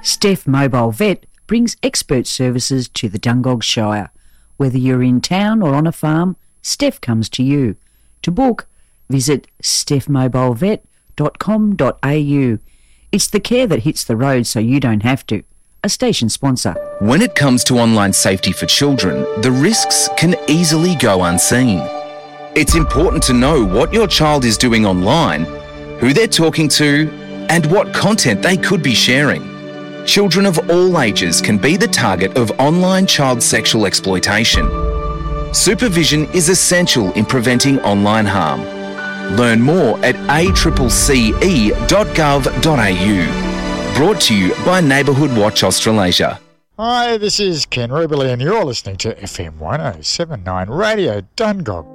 Steph Mobile Vet brings expert services to the Dungog Shire. Whether you're in town or on a farm, Steph comes to you. To book, visit stephmobilevet.com.au. It's the care that hits the road so you don't have to. A station sponsor. When it comes to online safety for children, the risks can easily go unseen. It's important to know what your child is doing online, who they're talking to, and what content they could be sharing. Children of all ages can be the target of online child sexual exploitation. Supervision is essential in preventing online harm. Learn more at accce.gov.au. Brought to you by Neighbourhood Watch Australasia. Hi, this is Ken Ruberly and you're listening to FM 1079 Radio Dungog.